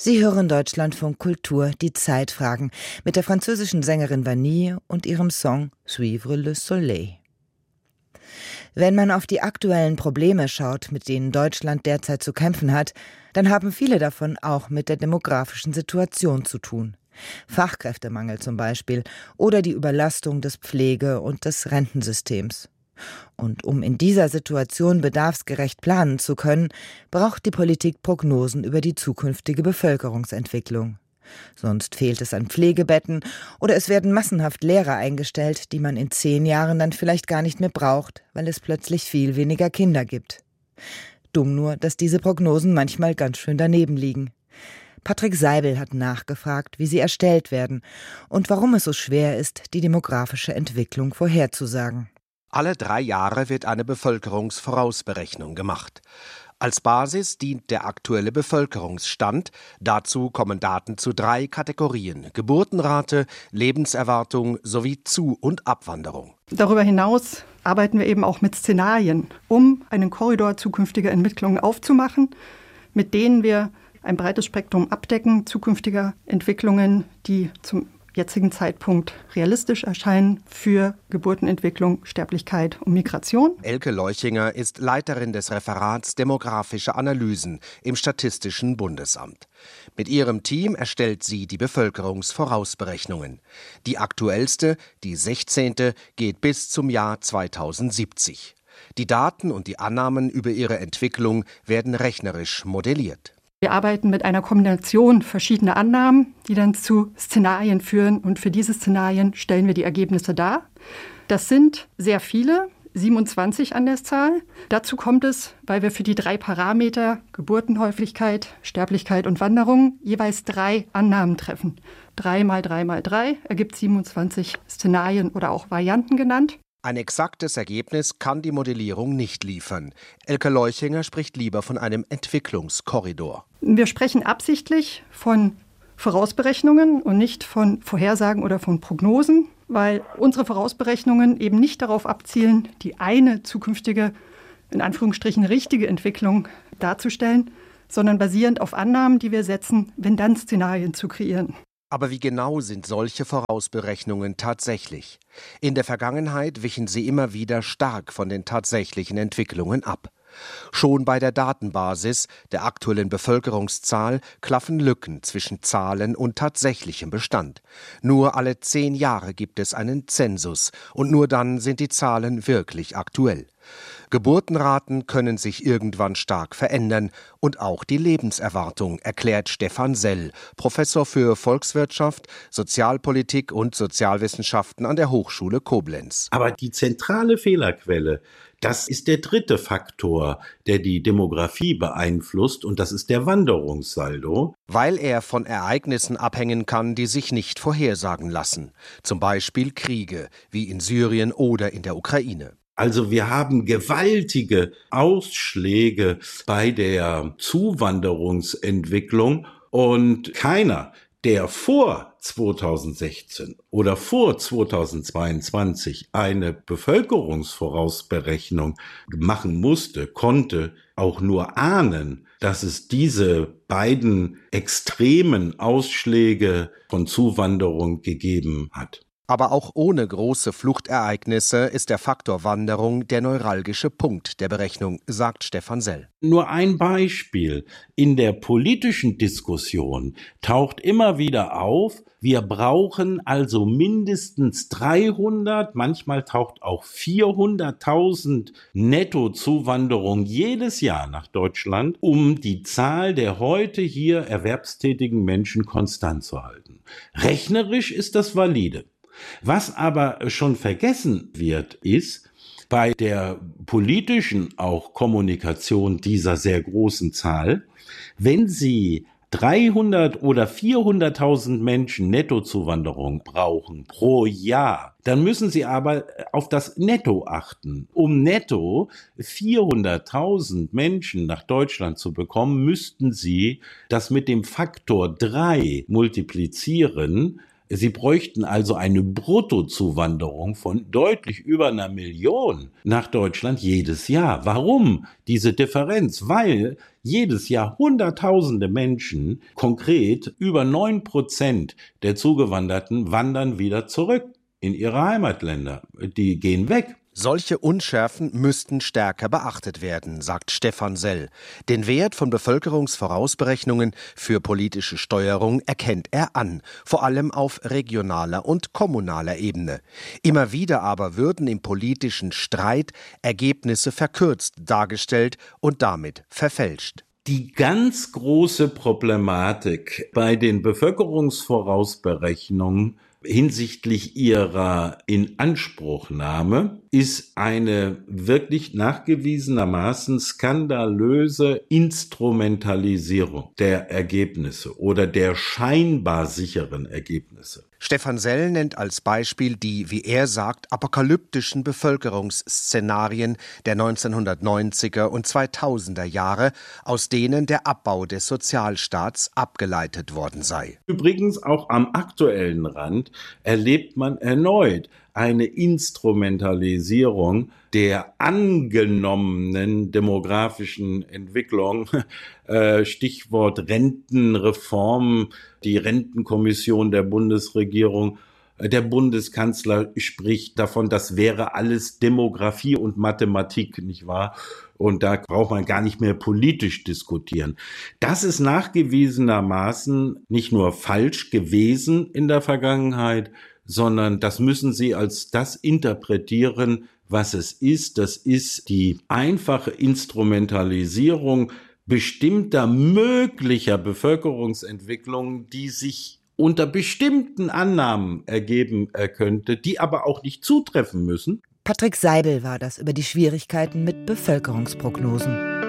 Sie hören Deutschlandfunk Kultur, die Zeitfragen, mit der französischen Sängerin Vanille und ihrem Song Suivre le Soleil. Wenn man auf die aktuellen Probleme schaut, mit denen Deutschland derzeit zu kämpfen hat, dann haben viele davon auch mit der demografischen Situation zu tun. Fachkräftemangel zum Beispiel oder die Überlastung des Pflege- und des Rentensystems. Und um in dieser Situation bedarfsgerecht planen zu können, braucht die Politik Prognosen über die zukünftige Bevölkerungsentwicklung. Sonst fehlt es an Pflegebetten oder es werden massenhaft Lehrer eingestellt, die man in 10 Jahren dann vielleicht gar nicht mehr braucht, weil es plötzlich viel weniger Kinder gibt. Dumm nur, dass diese Prognosen manchmal ganz schön daneben liegen. Patrick Seibel hat nachgefragt, wie sie erstellt werden und warum es so schwer ist, die demografische Entwicklung vorherzusagen. Alle 3 Jahre wird eine Bevölkerungsvorausberechnung gemacht. Als Basis dient der aktuelle Bevölkerungsstand. Dazu kommen Daten zu 3 Kategorien: Geburtenrate, Lebenserwartung sowie Zu- und Abwanderung. Darüber hinaus arbeiten wir eben auch mit Szenarien, um einen Korridor zukünftiger Entwicklungen aufzumachen, mit denen wir ein breites Spektrum abdecken, zukünftiger Entwicklungen, die zum jetzigen Zeitpunkt realistisch erscheinen für Geburtenentwicklung, Sterblichkeit und Migration. Elke Leuchinger ist Leiterin des Referats Demografische Analysen im Statistischen Bundesamt. Mit ihrem Team erstellt sie die Bevölkerungsvorausberechnungen. Die aktuellste, die 16., geht bis zum Jahr 2070. Die Daten und die Annahmen über ihre Entwicklung werden rechnerisch modelliert. Wir arbeiten mit einer Kombination verschiedener Annahmen, die dann zu Szenarien führen. Und für diese Szenarien stellen wir die Ergebnisse dar. Das sind sehr viele, 27 an der Zahl. Dazu kommt es, weil wir für die 3 Parameter Geburtenhäufigkeit, Sterblichkeit und Wanderung jeweils 3 Annahmen treffen. 3 mal 3 mal 3 ergibt 27 Szenarien oder auch Varianten genannt. Ein exaktes Ergebnis kann die Modellierung nicht liefern. Elke Leuchinger spricht lieber von einem Entwicklungskorridor. Wir sprechen absichtlich von Vorausberechnungen und nicht von Vorhersagen oder von Prognosen, weil unsere Vorausberechnungen eben nicht darauf abzielen, die eine zukünftige, in Anführungsstrichen richtige Entwicklung darzustellen, sondern basierend auf Annahmen, die wir setzen, Wenn-Dann-Szenarien zu kreieren. Aber wie genau sind solche Vorausberechnungen tatsächlich? In der Vergangenheit wichen sie immer wieder stark von den tatsächlichen Entwicklungen ab. Schon bei der Datenbasis der aktuellen Bevölkerungszahl klaffen Lücken zwischen Zahlen und tatsächlichem Bestand. Nur alle 10 Jahre gibt es einen Zensus und nur dann sind die Zahlen wirklich aktuell. Geburtenraten können sich irgendwann stark verändern und auch die Lebenserwartung, erklärt Stefan Sell, Professor für Volkswirtschaft, Sozialpolitik und Sozialwissenschaften an der Hochschule Koblenz. Aber die zentrale Fehlerquelle, das ist der 3. Faktor, der die Demografie beeinflusst, und das ist der Wanderungssaldo. Weil er von Ereignissen abhängen kann, die sich nicht vorhersagen lassen. Zum Beispiel Kriege, wie in Syrien oder in der Ukraine. Also wir haben gewaltige Ausschläge bei der Zuwanderungsentwicklung und keiner, der vor 2016 oder vor 2022 eine Bevölkerungsvorausberechnung machen musste, konnte auch nur ahnen, dass es diese beiden extremen Ausschläge von Zuwanderung gegeben hat. Aber auch ohne große Fluchtereignisse ist der Faktor Wanderung der neuralgische Punkt der Berechnung, sagt Stefan Sell. Nur ein Beispiel. In der politischen Diskussion taucht immer wieder auf, wir brauchen also mindestens 300, manchmal taucht auch 400.000 Nettozuwanderung jedes Jahr nach Deutschland, um die Zahl der heute hier erwerbstätigen Menschen konstant zu halten. Rechnerisch ist das valide. Was aber schon vergessen wird, ist, bei der politischen auch Kommunikation dieser sehr großen Zahl, wenn Sie 300 oder 400.000 Menschen Nettozuwanderung brauchen pro Jahr, dann müssen Sie aber auf das Netto achten. Um netto 400.000 Menschen nach Deutschland zu bekommen, müssten Sie das mit dem Faktor 3 multiplizieren, Sie bräuchten also eine Bruttozuwanderung von deutlich über 1 Million nach Deutschland jedes Jahr. Warum diese Differenz? Weil jedes Jahr Hunderttausende Menschen, konkret über 9% der Zugewanderten, wandern wieder zurück in ihre Heimatländer. Die gehen weg. Solche Unschärfen müssten stärker beachtet werden, sagt Stefan Sell. Den Wert von Bevölkerungsvorausberechnungen für politische Steuerung erkennt er an, vor allem auf regionaler und kommunaler Ebene. Immer wieder aber würden im politischen Streit Ergebnisse verkürzt dargestellt und damit verfälscht. Die ganz große Problematik bei den Bevölkerungsvorausberechnungen hinsichtlich ihrer Inanspruchnahme ist eine wirklich nachgewiesenermaßen skandalöse Instrumentalisierung der Ergebnisse oder der scheinbar sicheren Ergebnisse. Stefan Sell nennt als Beispiel die, wie er sagt, apokalyptischen Bevölkerungsszenarien der 1990er und 2000er Jahre, aus denen der Abbau des Sozialstaats abgeleitet worden sei. Übrigens auch am aktuellen Rand erlebt man erneut eine Instrumentalisierung der angenommenen demografischen Entwicklung, Stichwort Rentenreform, die Rentenkommission der Bundesregierung. Der Bundeskanzler spricht davon, das wäre alles Demografie und Mathematik, nicht wahr? Und da braucht man gar nicht mehr politisch diskutieren. Das ist nachgewiesenermaßen nicht nur falsch gewesen in der Vergangenheit, sondern das müssen Sie als das interpretieren, was es ist. Das ist die einfache Instrumentalisierung bestimmter möglicher Bevölkerungsentwicklungen, die sich unter bestimmten Annahmen ergeben könnte, die aber auch nicht zutreffen müssen. Patrick Seibel war das über die Schwierigkeiten mit Bevölkerungsprognosen.